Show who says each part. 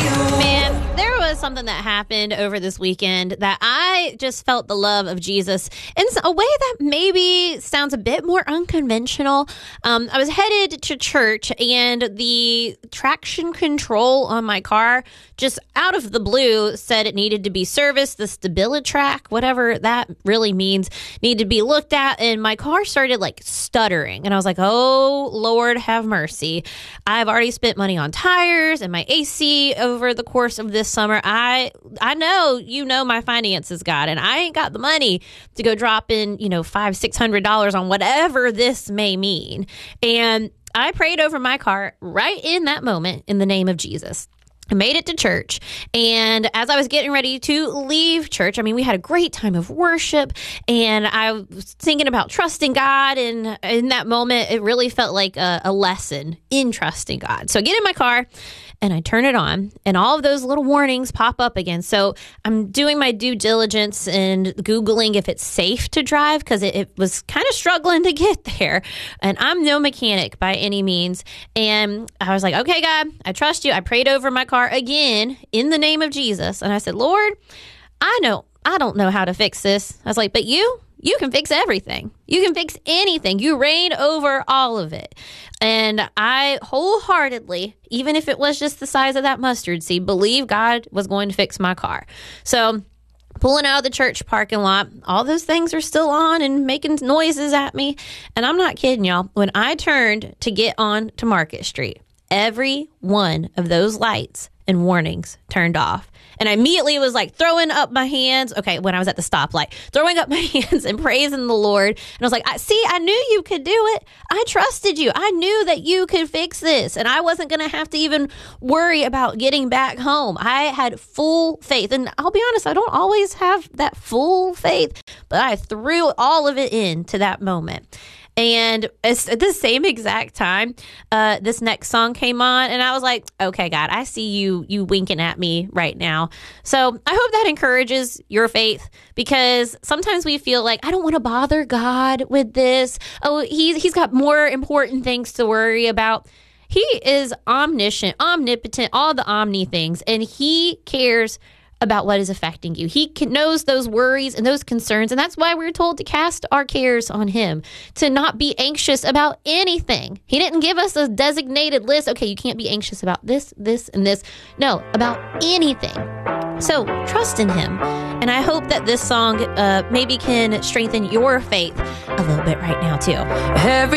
Speaker 1: Man, there was something that happened over this weekend that I just felt the love of Jesus in a way that maybe sounds a bit more unconventional. I was headed to church and the traction control on my car just out of the blue said it needed to be serviced. The StabiliTrak, whatever that really means, needed to be looked at. And my car started like stuttering. And I was like, oh, Lord, have mercy. I've already spent money on tires and my AC over the course of this summer. I know, my finances, God, and I ain't got the money to go drop in, $500-$600 on whatever this may mean. And I prayed over my car right in that moment in the name of Jesus. I made it to church, and as I was getting ready to leave church, we had a great time of worship, and I was thinking about trusting God, and in that moment, it really felt like a lesson in trusting God. So I get in my car, and I turn it on, and all of those little warnings pop up again. So I'm doing my due diligence and Googling if it's safe to drive, because it was kind of struggling to get there, and I'm no mechanic by any means, and I was like, okay, God, I trust you. I prayed over my car again in the name of Jesus. And I said, Lord, I don't know how to fix this. I was like, but you can fix everything. You can fix anything. You reign over all of it. And I wholeheartedly, even if it was just the size of that mustard seed, believe God was going to fix my car. So pulling out of the church parking lot, all those things are still on and making noises at me. And I'm not kidding, y'all. When I turned to get on to Market Street, every one of those lights and warnings turned off. And I immediately was like throwing up my hands. Okay, when I was at the stoplight, throwing up my hands and praising the Lord. And I was like, I knew you could do it. I trusted you. I knew that you could fix this. And I wasn't going to have to even worry about getting back home. I had full faith. And I'll be honest, I don't always have that full faith, but I threw all of it into that moment. And at the same exact time, this next song came on, and I was like, okay, God, I see you winking at me right now. So I hope that encourages your faith, because sometimes we feel like, I don't want to bother God with this. Oh, he's got more important things to worry about. He is omniscient, omnipotent, all the omni things, and he cares about what is affecting you. He knows those worries and those concerns, and that's why we're told to cast our cares on him, to not be anxious about anything. He didn't give us a designated list. Okay, you can't be anxious about this, and this. No, about anything. So trust in him. And I hope that this song maybe can strengthen your faith a little bit right now too.